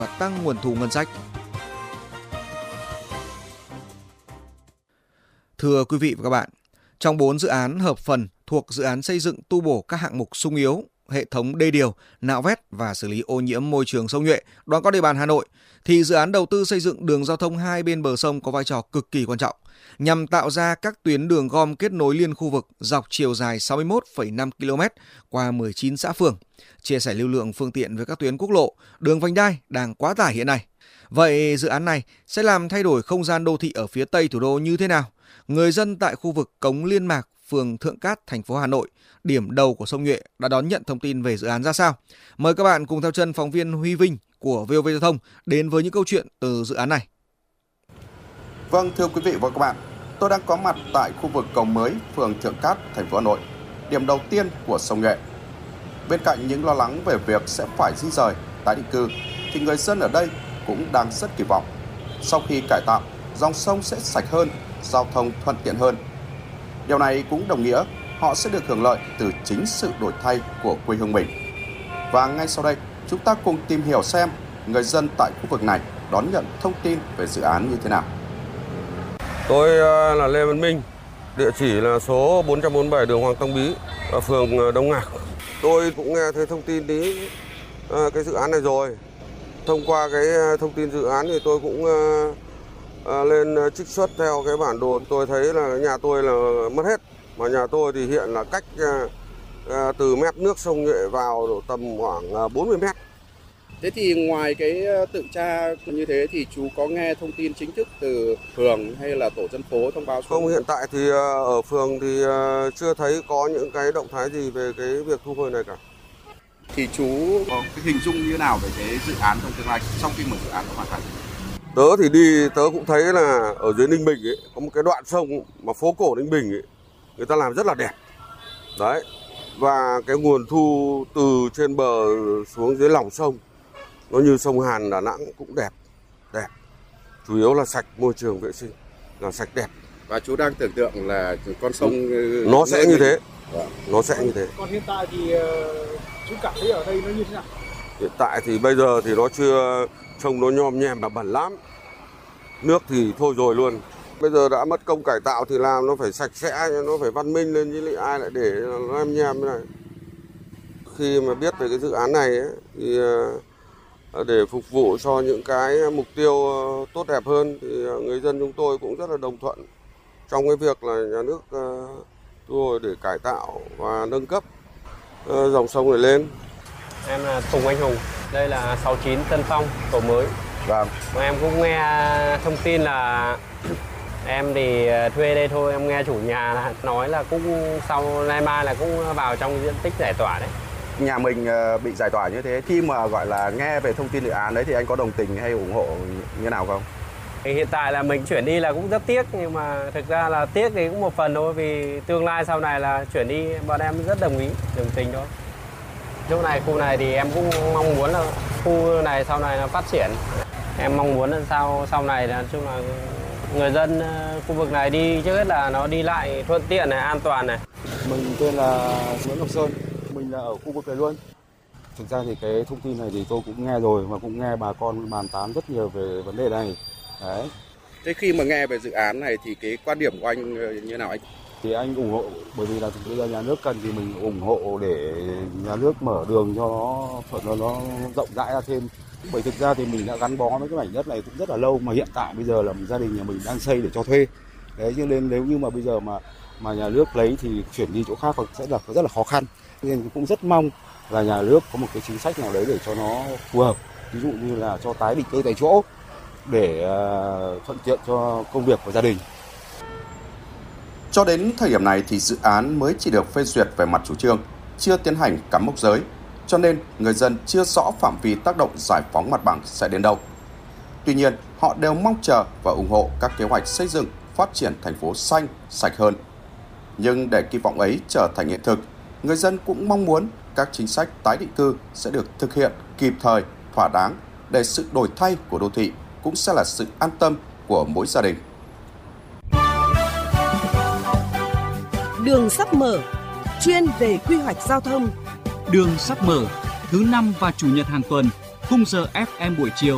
và tăng nguồn thu ngân sách. Thưa quý vị và các bạn, trong 4 dự án hợp phần thuộc dự án xây dựng tu bổ các hạng mục xung yếu, hệ thống đê điều, nạo vét và xử lý ô nhiễm môi trường sông Nhuệ đoạn qua địa bàn Hà Nội, thì dự án đầu tư xây dựng đường giao thông hai bên bờ sông có vai trò cực kỳ quan trọng nhằm tạo ra các tuyến đường gom kết nối liên khu vực dọc chiều dài 61,5 km qua 19 xã phường, chia sẻ lưu lượng phương tiện với các tuyến quốc lộ, đường vành đai đang quá tải hiện nay. Vậy dự án này sẽ làm thay đổi không gian đô thị ở phía Tây thủ đô như thế nào? Người dân tại khu vực Cống Liên Mạc, phường Thượng Cát, thành phố Hà Nội, điểm đầu của sông Nhuệ đã đón nhận thông tin về dự án ra sao? Mời các bạn cùng theo chân phóng viên Huy Vinh của VOV Giao thông đến với những câu chuyện từ dự án này. Vâng, thưa quý vị và các bạn, tôi đang có mặt tại khu vực cầu mới, phường Thượng Cát, thành phố Hà Nội, điểm đầu tiên của sông Nhuệ. Bên cạnh những lo lắng về việc sẽ phải di rời, tái định cư, thì người dân ở đây cũng đang rất kỳ vọng. Sau khi cải tạo, dòng sông sẽ sạch hơn, giao thông thuận tiện hơn. Điều này cũng đồng nghĩa họ sẽ được hưởng lợi từ chính sự đổi thay của quê hương mình. Và ngay sau đây, chúng ta cùng tìm hiểu xem người dân tại khu vực này đón nhận thông tin về dự án như thế nào. Tôi là Lê Văn Minh, địa chỉ là số 447 đường Hoàng Tông Bí, phường Đông Ngạc. Tôi cũng nghe thấy thông tin cái dự án này rồi. Thông qua cái thông tin dự án thì tôi cũng lên trích xuất theo cái bản đồ. Tôi thấy là nhà tôi là mất hết, mà nhà tôi thì hiện là cách từ mét nước sông Nhuệ vào độ tầm khoảng 40 mét. Thế thì ngoài cái tự tra như thế thì chú có nghe thông tin chính thức từ phường hay là tổ dân phố thông báo xuống? Không, hiện tại thì ở phường thì chưa thấy có những cái động thái gì về cái việc thu hồi này cả. Thì chú có cái hình dung như nào về cái dự án trong tương lai sau khi mà dự án hoàn thành? Tớ cũng thấy là ở dưới Ninh Bình ấy, có một cái đoạn sông mà phố cổ Ninh Bình ấy, người ta làm rất là đẹp. Đấy. Và cái nguồn thu từ trên bờ xuống dưới lòng sông, nó như sông Hàn Đà Nẵng cũng đẹp. Chủ yếu là sạch, môi trường vệ sinh, là sạch đẹp. Và chú đang tưởng tượng là con sông nó sẽ như thế. Nó sẽ như thế. Còn hiện tại thì chú cảm thấy ở đây nó như thế nào? Hiện tại thì bây giờ thì nó chưa, trông nó nhom nhem và bẩn lắm. Nước thì thôi rồi luôn. Bây giờ đã mất công cải tạo thì làm nó phải sạch sẽ, nó phải văn minh lên, chứ lại ai lại để nó em nhem thế này. Khi mà biết về cái dự án này ấy, thì để phục vụ cho những cái mục tiêu tốt đẹp hơn thì người dân chúng tôi cũng rất là đồng thuận trong cái việc là nhà nước thu hồi để cải tạo và nâng cấp dòng sông này lên. Em là Tùng Anh Hùng, đây là 69 Tân Phong, cầu mới. Vâng. Em cũng nghe thông tin là em thì thuê đây thôi, em nghe chủ nhà là nói là cũng sau nay mai là cũng vào trong diện tích giải tỏa đấy. Nhà mình bị giải tỏa như thế, khi mà gọi là nghe về thông tin dự án đấy thì anh có đồng tình hay ủng hộ như nào không? Hiện tại là mình chuyển đi là cũng rất tiếc, nhưng mà thực ra là tiếc thì cũng một phần thôi, vì tương lai sau này là chuyển đi bọn em rất đồng tình thôi. Chỗ này, khu này thì em cũng mong muốn là khu này sau này là phát triển. Em mong muốn là sau này là chung là người dân khu vực này đi trước hết là nó đi lại thuận tiện này, an toàn này. Mình tên là Nguyễn Ngọc Sơn, mình là ở khu vực này luôn. Thực ra thì cái thông tin này thì tôi cũng nghe rồi và cũng nghe bà con bàn tán rất nhiều về vấn đề này. Đấy. Thế khi mà nghe về dự án này thì cái quan điểm của anh như nào anh? Thì anh ủng hộ, bởi vì là bây giờ nhà nước cần thì mình ủng hộ để nhà nước mở đường cho nó rộng rãi ra thêm. Bởi thực ra thì mình đã gắn bó với cái mảnh đất này cũng rất là lâu, mà hiện tại bây giờ là gia đình nhà mình đang xây để cho thuê. Đấy, cho nên nếu như mà bây giờ mà nhà nước lấy thì chuyển đi chỗ khác sẽ là rất là khó khăn. Nên cũng rất mong là nhà nước có một cái chính sách nào đấy để cho nó phù hợp, ví dụ như là cho tái định cư tại chỗ để thuận tiện cho công việc của gia đình. Cho đến thời điểm này thì dự án mới chỉ được phê duyệt về mặt chủ trương, chưa tiến hành cắm mốc giới, cho nên người dân chưa rõ phạm vi tác động giải phóng mặt bằng sẽ đến đâu. Tuy nhiên, họ đều mong chờ và ủng hộ các kế hoạch xây dựng, phát triển thành phố xanh, sạch hơn. Nhưng để kỳ vọng ấy trở thành hiện thực, người dân cũng mong muốn các chính sách tái định cư sẽ được thực hiện kịp thời, thỏa đáng, để sự đổi thay của đô thị cũng sẽ là sự an tâm của mỗi gia đình. Đường sắp mở, chuyên về quy hoạch giao thông. Đường sắp mở, thứ 5 và chủ nhật hàng tuần, khung giờ FM buổi chiều